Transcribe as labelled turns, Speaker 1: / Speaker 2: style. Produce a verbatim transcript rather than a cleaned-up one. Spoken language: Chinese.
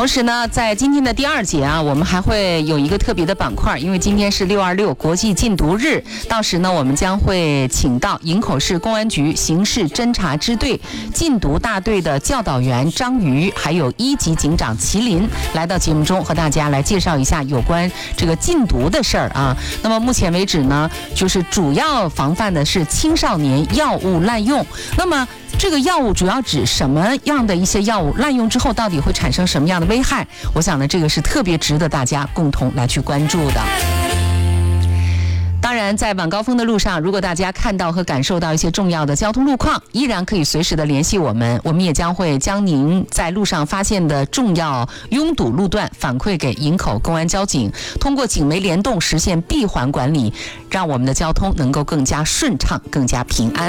Speaker 1: 同时呢，在今天的第二节啊，我们还会有一个特别的板块，因为今天是六二六国际禁毒日，到时呢，我们将会请到营口市公安局刑事侦查支队禁毒大队的教导员张瑜，还有一级警长麒麟来到节目中，和大家来介绍一下有关这个禁毒的事儿啊。那么目前为止呢，就是主要防范的是青少年药物滥用。那么这个药物主要指什么样的一些药物滥用之后到底会产生什么样的危害？我想呢，这个是特别值得大家共同来去关注的。当然，在晚高峰的路上，如果大家看到和感受到一些重要的交通路况，依然可以随时的联系我们，我们也将会将您在路上发现的重要拥堵路段反馈给营口公安交警，通过警媒联动实现闭环管理，让我们的交通能够更加顺畅、更加平安。